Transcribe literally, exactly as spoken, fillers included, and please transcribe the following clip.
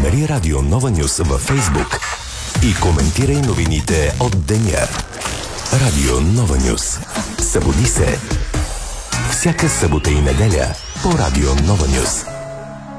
Намери Радио Нова Нюс във Фейсбук и коментирай новините от деня. Радио Нова Нюс. Събуди се. Всяка събота и неделя по Радио Нова Нюс.